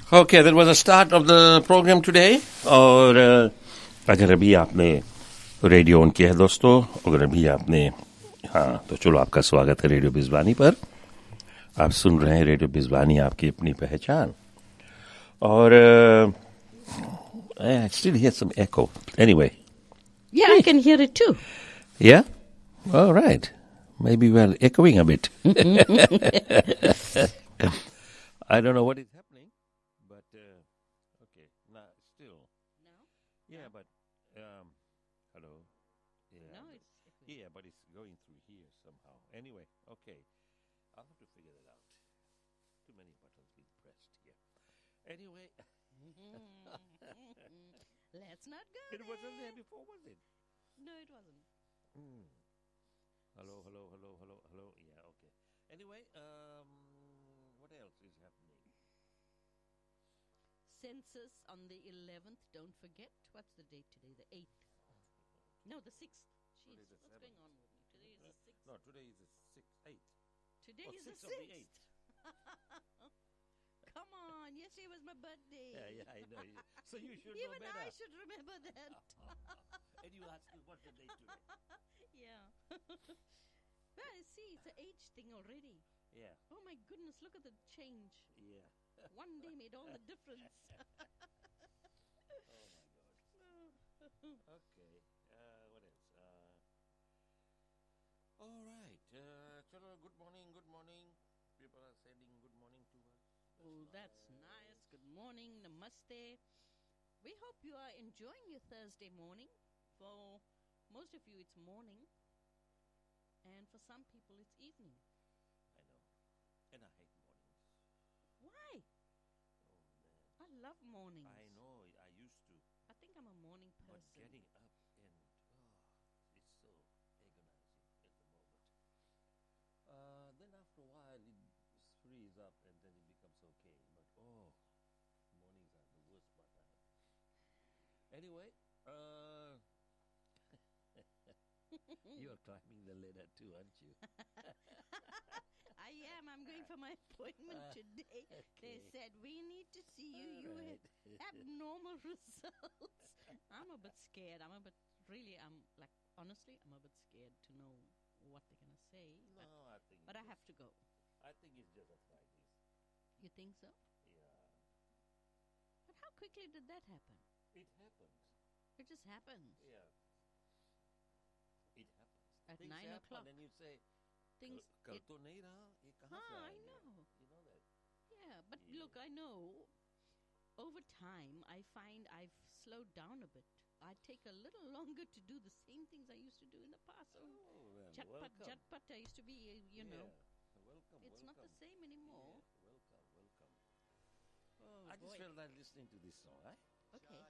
Okay, that was the start of the program today. और अगर अभी आपने रेडियो ऑन किया है दोस्तों, अगर अभी आपने हाँ तो चलो आपका स्वागत है रेडियो बिजवानी पर। आप सुन रहे हैं रेडियो बिजवानी, आपकी अपनी पहचान। और I still hear some echo. Anyway. Yeah, I can hear it too. Yeah? All right. Maybe we're echoing a bit. I don't know what is happening, but okay. Nah, still. No? Yeah, but hello. Yeah. No, it's Yeah, but it's going through here somehow. Anyway, okay. I'll have to figure that out. Too many buttons being pressed here. Anyway. Let's not go It wasn't there before, was it? No, it wasn't. Hello. Yeah, okay. Anyway, what else is happening? Census on the 11th, don't forget. What's the date today? The 8th. No, the 6th. Today Jeez, is the what's 7th. going on with me? Today is the 6th. No, today is the 6th, 8th. Today Oh, is the 6th of the 6th. 8th. Come on. Yesterday was my birthday. Yeah, I know. So you should know Even better. I should remember that. And you ask me what's the date today? Yeah. Well, see, it's an age thing already. Yeah, Oh my goodness, look at the change. yeah. One day made all the difference. Oh my God. Okay. What else? All right. Chalo, good morning. People are sending good morning to us. Oh, that's nice. Good morning. Namaste. We hope you are enjoying your Thursday morning. For most of you, it's morning. And for some people, it's evening. I know. And I hate mornings. Why? Oh man. I love mornings. I know. I used to. I think I'm a morning But person. getting up and it's so agonizing at the moment. Then after a while it frees up and then it becomes okay. But mornings are the worst part I have. Anyway, you're climbing the ladder too, aren't you? I am. I'm going for my appointment today. They Okay. said, we need to see you. You Alright. have abnormal results. I'm a bit scared. I'm honestly, I'm a bit scared to know what they're going to say. No, I think. But I have to go. I think it's just arthritis. You think so? Yeah, But how quickly did that happen? it happens. It just happens. Yeah, it happens. At Things 9 happen o'clock. and you say, Things. "कल तो नहीं रहा, ये कहाँ से I आ गया?" know. You know that. Yeah, but Yeah. look, I know over time I find I've slowed down a bit. I take a little longer to do the same things I used to do in the past. Oh, well, Chatpat, welcome. Jatpat, I used to be, Welcome. it's not the same anymore. Yeah, welcome. Oh, I just boy. felt like listening to this song, right? Okay.